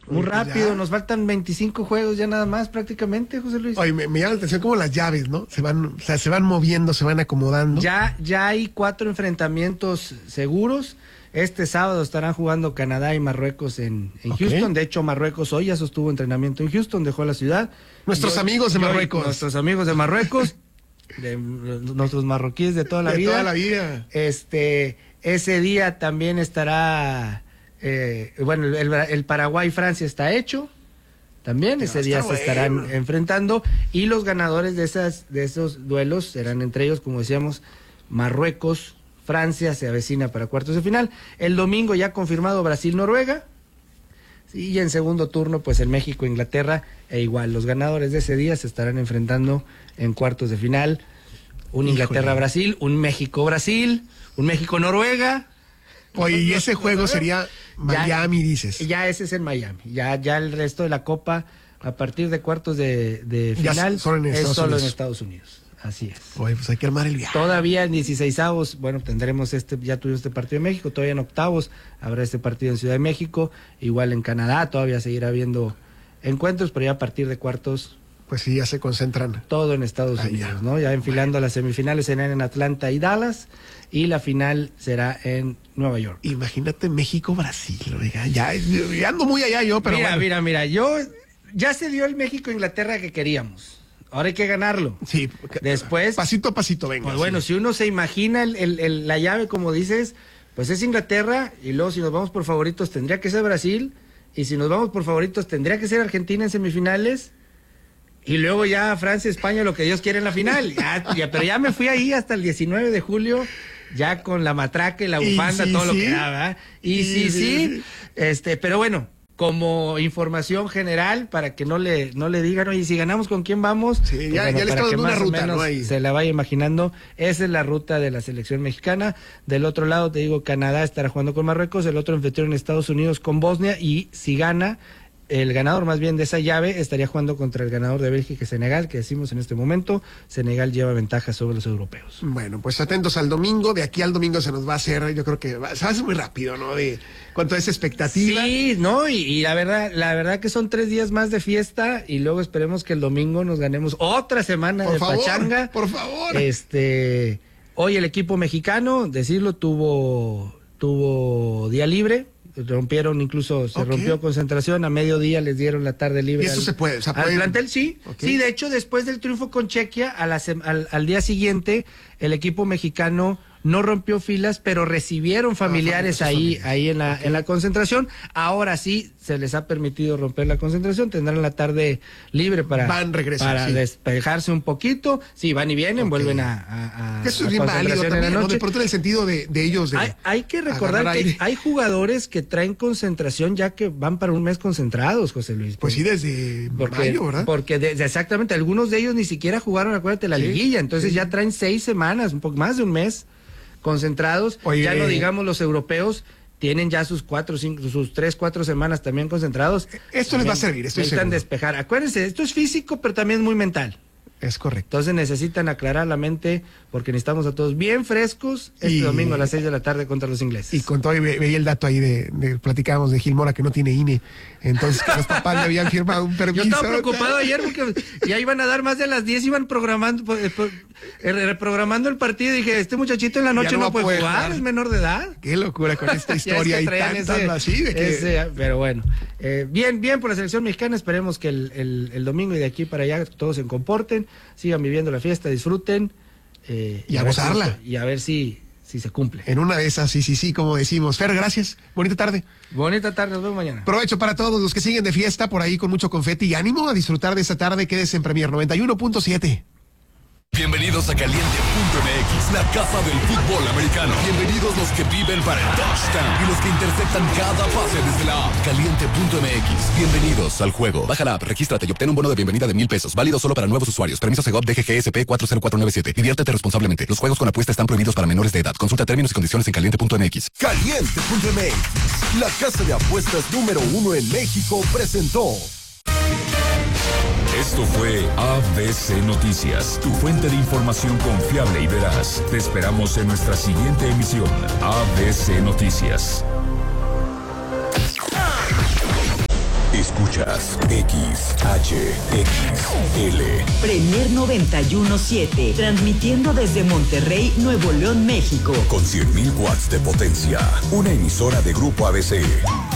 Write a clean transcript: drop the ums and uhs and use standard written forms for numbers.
Muy rápido, nos faltan 25 juegos ya nada más prácticamente, José Luis. Oye, me llama la atención como las llaves, ¿no? Se van moviendo, se van acomodando. Ya hay 4 enfrentamientos seguros. Este sábado estarán jugando Canadá y Marruecos en Houston. De hecho, Marruecos hoy ya sostuvo entrenamiento en Houston, dejó la ciudad. Nuestros amigos de Marruecos, nuestros marroquíes de toda la vida. Toda la vida. Ese día también estará, el Paraguay-Francia está hecho. También ese día se estarán enfrentando y los ganadores de esos duelos serán entre ellos, como decíamos, Marruecos, Francia se avecina para cuartos de final. El domingo ya confirmado Brasil-Noruega. Y en segundo turno, pues el México-Inglaterra, e igual, los ganadores de ese día se estarán enfrentando en cuartos de final. Un Inglaterra-Brasil, un México-Brasil, un México-Noruega. Oye, y ese juego sería Miami, dices. Ya ese es en Miami. Ya el resto de la Copa, a partir de cuartos de final, es solo en Estados Unidos. Así es. Oye, pues hay que armar el viaje. Todavía en 16avos, tendremos ya tuvimos este partido en México, todavía en octavos habrá este partido en Ciudad de México, igual en Canadá todavía seguirá habiendo encuentros, pero ya a partir de cuartos... Pues sí, ya se concentran. Todo en Estados Unidos, ¿no? Ya enfilando las semifinales serán en Atlanta y Dallas, y la final será en Nueva York. Imagínate México-Brasil, oiga, ya ando muy allá yo, pero Mira, ya se dio el México-Inglaterra que queríamos. Ahora hay que ganarlo. Sí. Después... Pasito a pasito, venga. Pues bueno, si uno se imagina la llave, como dices, pues es Inglaterra, y luego si nos vamos por favoritos tendría que ser Brasil, y si nos vamos por favoritos tendría que ser Argentina en semifinales, y luego ya Francia, España, lo que Dios quiere en la final. Pero ya me fui ahí hasta el 19 de julio, ya con la matraca y la bufanda, todo lo que da, ¿verdad? Sí. Pero bueno, como información general, para que no le digan, oye, si ganamos, ¿con quién vamos? Sí, pues ya le está dando una ruta, ¿no? Se la vaya imaginando. Esa es la ruta de la selección mexicana. Del otro lado, te digo, Canadá estará jugando con Marruecos, el otro anfitrión en Estados Unidos con Bosnia, y si gana, el ganador más bien de esa llave estaría jugando contra el ganador de Bélgica y Senegal, que decimos en este momento, Senegal lleva ventaja sobre los europeos. Bueno, pues atentos al domingo, de aquí al domingo se nos va a hacer, yo creo que se va a hacer muy rápido, ¿no? De cuanto a esa expectativa. Sí, ¿no? Y la verdad que son 3 días más de fiesta, y luego esperemos que el domingo nos ganemos otra semana pachanga. Por favor. Hoy el equipo mexicano, decirlo, tuvo día libre. Rompieron, incluso se rompió concentración, a mediodía les dieron la tarde libre. ¿Y eso se puede? Al plantel, sí. Okay. Sí, de hecho, después del triunfo con Chequia, al día siguiente, el equipo mexicano no rompió filas, pero recibieron familiares ahí en la concentración. Ahora sí se les ha permitido romper la concentración, tendrán la tarde libre para despejarse un poquito. Sí, van y vienen, vuelven a eso es bien válido también, ¿no? De pronto en el sentido de ellos. Hay que recordar que hay jugadores que traen concentración ya que van para un mes concentrados, José Luis. Pues sí, desde mayo, ¿verdad? Porque exactamente, algunos de ellos ni siquiera jugaron, acuérdate, la liguilla, entonces ya traen 6 semanas, un poco más de un mes concentrados. Oye, ya no digamos los europeos, tienen ya sus 3-4 semanas también concentrados. Esto también les va a servir, estoy seguro. Necesitan despejar. Acuérdense, esto es físico, pero también es muy mental. Es correcto. Entonces necesitan aclarar la mente, porque necesitamos a todos bien frescos domingo a las 6 de la tarde contra los ingleses. Y con todo, veía el dato ahí platicábamos de Gil Mora, que no tiene INE, entonces que los papás le habían firmado un permiso. Yo estaba preocupado ayer porque ya iban a dar más de las 10, iban reprogramando el partido, y dije, este muchachito en la noche no puede jugar, es menor de edad. Qué locura con esta historia, y tantas así de que... pero bueno, bien por la selección mexicana, esperemos que el domingo y de aquí para allá todos se comporten, sigan viviendo la fiesta, disfruten, y a gozarla. Y a ver si se cumple. En una de esas, sí, como decimos. Fer, gracias. Bonita tarde. Bonita tarde, nos vemos mañana. Provecho para todos los que siguen de fiesta por ahí con mucho confeti, y ánimo a disfrutar de esta tarde. Quédese en Premier 91.7. Bienvenidos a Caliente.mx, la casa del fútbol americano. Bienvenidos los que viven para el touchdown y los que interceptan cada pase desde la app. Caliente.mx, bienvenidos al juego. Baja la app, regístrate y obtén un bono de bienvenida de $1,000. Válido solo para nuevos usuarios. Permiso Segov DGGSP 40497. Diviértete responsablemente. Los juegos con apuesta están prohibidos para menores de edad. Consulta términos y condiciones en Caliente.mx. Caliente.mx, la casa de apuestas número 1 en México, presentó. Esto fue ABC Noticias, tu fuente de información confiable y veraz. Te esperamos en nuestra siguiente emisión. ABC Noticias. Escuchas XHXL. Premier 91.7, transmitiendo desde Monterrey, Nuevo León, México. Con 100.000 watts de potencia. Una emisora de Grupo ABC.